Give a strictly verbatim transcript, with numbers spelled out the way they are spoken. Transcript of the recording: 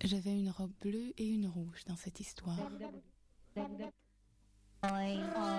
J'avais une robe bleue et une rouge dans cette histoire. Oi, oi.